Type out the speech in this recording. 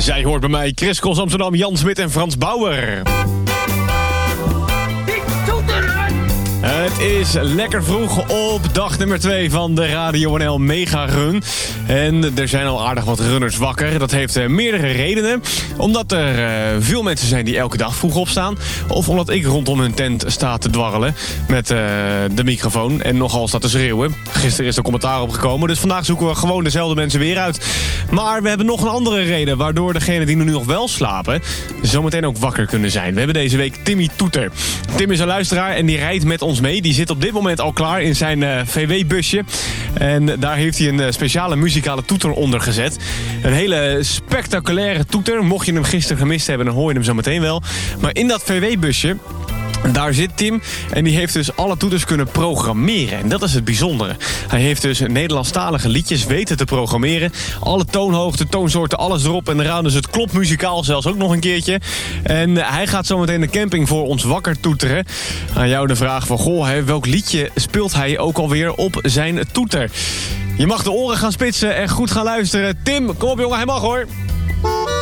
Zij hoort bij mij Chris Cross Amsterdam, Jan Smit en Frans Bauer. Het is lekker vroeg op dag nummer 2 van de Radio NL Mega Run. En er zijn al aardig wat runners wakker. Dat heeft meerdere redenen. Omdat er veel mensen zijn die elke dag vroeg opstaan. Of omdat ik rondom hun tent sta te dwarrelen met de microfoon. En nogal sta te schreeuwen. Gisteren is er commentaar opgekomen. Dus vandaag zoeken we gewoon dezelfde mensen weer uit. Maar we hebben nog een andere reden. Waardoor degenen die nu nog wel slapen zometeen ook wakker kunnen zijn. We hebben deze week Timmy Toeter. Tim is een luisteraar en die rijdt met ons mee. Die zit op dit moment al klaar in zijn VW-busje. En daar heeft hij een speciale muzikale toeter onder gezet. Een hele spectaculaire toeter. Mocht je hem gisteren gemist hebben, dan hoor je hem zo meteen wel. Maar in dat VW-busje, daar zit Tim en die heeft dus alle toeters kunnen programmeren. En dat is het bijzondere. Hij heeft dus Nederlandstalige liedjes weten te programmeren. Alle toonhoogten, toonsoorten, alles erop en eraan. Dus het klopt muzikaal zelfs ook nog een keertje. En hij gaat zometeen de camping voor ons wakker toeteren. Aan jou de vraag van, welk liedje speelt hij ook alweer op zijn toeter? Je mag de oren gaan spitsen en goed gaan luisteren. Tim, kom op jongen, hij mag hoor.